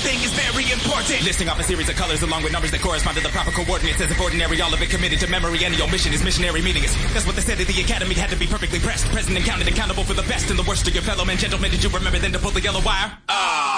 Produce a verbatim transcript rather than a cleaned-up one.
everything is very important. Listing off a series of colors along with numbers that correspond to the proper coordinates. As if ordinary, all of it committed to memory. Any omission is missionary meaningless. That's what they said at the academy. Had to be perfectly pressed. Present and counted, accountable for the best and the worst of your fellow men. Gentlemen, did you remember then to pull the yellow wire? Ah.